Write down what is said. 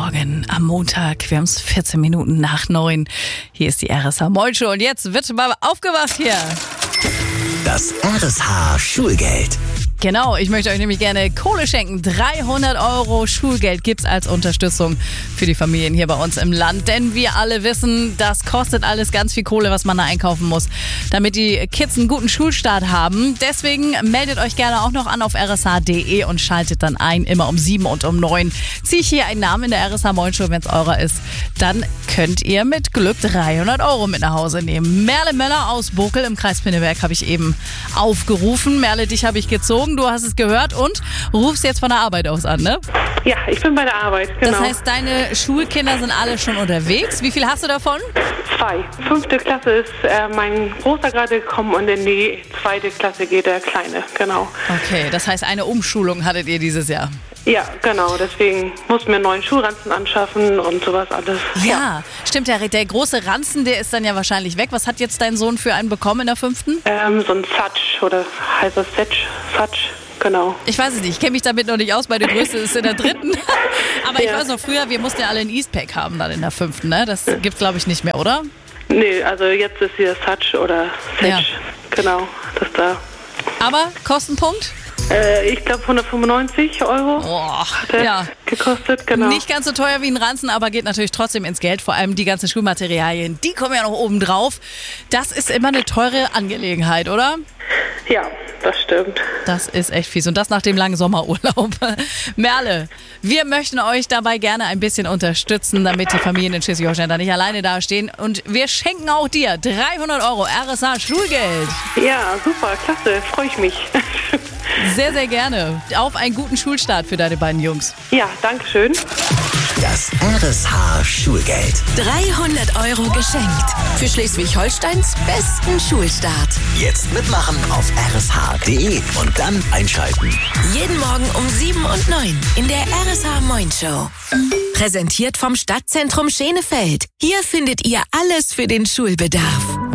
Morgen am Montag. Wir haben es 14 Minuten nach 9. Hier ist die RSH Moin Show und jetzt wird mal aufgewacht hier. Das RSH Schulgeld. Genau, ich möchte euch nämlich gerne Kohle schenken. 300 € Schulgeld gibt's als Unterstützung für die Familien hier bei uns im Land. Denn wir alle wissen, das kostet alles ganz viel Kohle, was man da einkaufen muss, damit die Kids einen guten Schulstart haben. Deswegen meldet euch gerne auch noch an auf rsh.de und schaltet dann ein, immer um 7 und um 9. Ziehe ich hier einen Namen in der RSH Moin Show, wenn es eurer ist, dann könnt ihr mit Glück 300 € mit nach Hause nehmen. Merle Möller aus Bokel im Kreis Pinneberg habe ich eben aufgerufen. Merle, dich habe ich gezogen. Du hast es gehört und rufst jetzt von der Arbeit aus an, ne? Ja, ich bin bei der Arbeit, genau. Das heißt, deine Schulkinder sind alle schon unterwegs. Wie viel hast du davon? 2. 5. Klasse ist mein Großer gerade gekommen und in die 2. Klasse geht der Kleine, genau. Okay, das heißt, eine Umschulung hattet ihr dieses Jahr? Ja, genau. Deswegen mussten wir einen neuen Schulranzen anschaffen und sowas alles. Ja, stimmt. Der große Ranzen, der ist dann ja wahrscheinlich weg. Was hat jetzt dein Sohn für einen bekommen in der 5.? So ein Satsch oder heißt das Satsch, genau. Ich weiß es nicht. Ich kenne mich damit noch nicht aus. Meine Größte ist in der 3. Aber ich weiß noch, früher, wir mussten ja alle ein Eastpack haben dann in der 5. Ne? Das gibt's, glaube ich, nicht mehr, oder? Nee, also jetzt ist hier Satsch oder Satsch. Ja. Genau, das da. Aber Kostenpunkt? Ich glaube 195 €. Boah, hat er gekostet, genau. Nicht ganz so teuer wie ein Ranzen, aber geht natürlich trotzdem ins Geld. Vor allem die ganzen Schulmaterialien, die kommen ja noch oben drauf. Das ist immer eine teure Angelegenheit, oder? Ja, das stimmt. Das ist echt fies. Und das nach dem langen Sommerurlaub. Merle, wir möchten euch dabei gerne ein bisschen unterstützen, damit die Familien in Schleswig-Holstein da nicht alleine dastehen. Und wir schenken auch dir 300 € RSH Schulgeld. Ja, super, klasse, freue ich mich. Sehr, sehr gerne. Auf einen guten Schulstart für deine beiden Jungs. Ja, danke schön. Das RSH Schulgeld. 300 € geschenkt. Für Schleswig-Holsteins besten Schulstart. Jetzt mitmachen auf rsh.de und dann einschalten. Jeden Morgen um 7 und 9 in der RSH Moin Show. Präsentiert vom Stadtzentrum Schenefeld. Hier findet ihr alles für den Schulbedarf.